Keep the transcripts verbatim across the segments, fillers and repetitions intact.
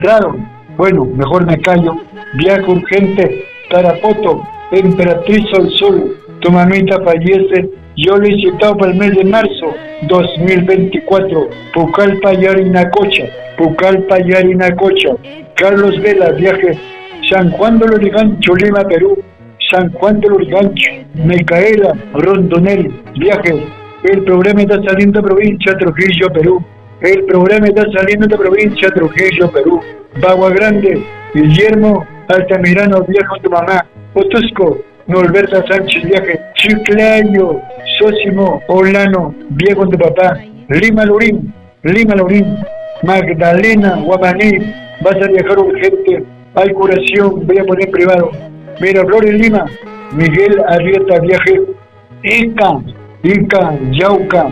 Claro, bueno, mejor me callo. Viaje urgente, Tarapoto, Emperatriz al Sur. Tu mamita fallece. Yo le he citado para el mes de marzo dos mil veinticuatro. Pucallpa, Yarinacocha. Pucallpa, Yarinacocha. Carlos Vela, viaje. San Juan de Lurigancho, Lima, Perú. San Juan de Lurigancho. Micaela Rondonel, viaje. El programa está saliendo de provincia Trujillo, Perú. El programa está saliendo de provincia Trujillo, Perú. Bagua Grande, Guillermo Altamirano, viaje con tu mamá. Otusco, Norberta Sánchez, viaje. Chiclayo, Sósimo Olano, viaje con tu papá. Lima Lorín, Lima Lorín. Magdalena Guamaní, vas a viajar urgente. Hay curación, voy a poner privado. Miraflores, Lima. Miguel Arrieta, viaje. Ica, Ica, Yauca.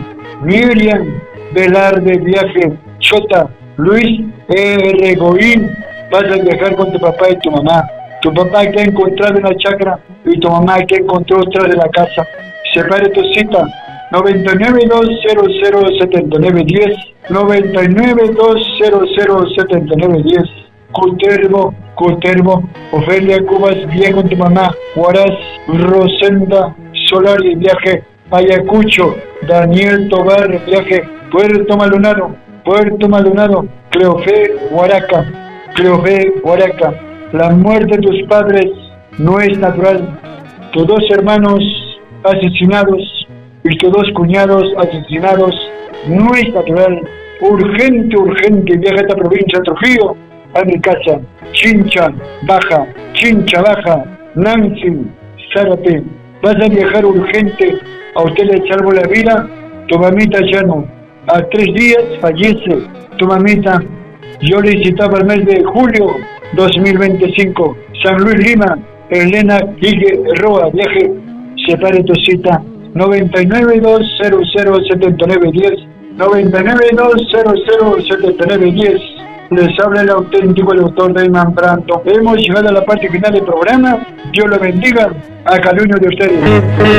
Miriam Velarde, viaje. Chota, Luis Erregoín, vas a viajar con tu papá y tu mamá. Tu papá que ha encontrado en la chacra y tu mamá que encontró otra de la casa. Separe tu cita. noventa y nueve, dos cero cero, setenta y nueve diez. noventa y nueve, dos cero cero, setenta y nueve diez. Cutervo, Cutervo. Ofelia Cubas, viaje con tu mamá. Huaraz, Rosenda Solari, viaje. Ayacucho, Daniel Tobar, viaje. Puerto Maldonado, Puerto Maldonado. Cleofé, Huaraca, Cleofé, Huaraca. La muerte de tus padres no es natural. Tus dos hermanos asesinados y tus dos cuñados asesinados no es natural. Urgente, urgente, viaja a esta provincia, Trujillo, a mi casa. Chincha Baja, Chincha Baja, Nancy, Zárate. Vas a viajar urgente, a usted le salvo la vida, tu mamita ya no. A tres días fallece tu mamita. Yo le citaba el mes de julio dos mil veinticinco. San Luis, Lima. Elena Guille Roa, viaje. Separe tu cita. noventa y nueve, dos cero cero, setenta y nueve diez. noventa y nueve, dos cero cero, setenta y nueve diez. Les habla el auténtico doctor Dayman Branto. Hemos llegado a la parte final del programa. Dios lo bendiga. A cada uno de ustedes.